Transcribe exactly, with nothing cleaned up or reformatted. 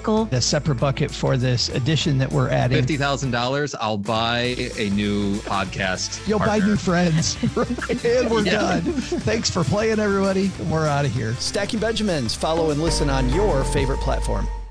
vehicle. A separate bucket for this addition that we're adding. fifty thousand dollars, I'll buy a new podcast You'll partner. buy new friends. And we're Yeah. done. Thanks for playing, everybody. We're out of here. Stacking Benjamins. Follow and listen on your favorite platform.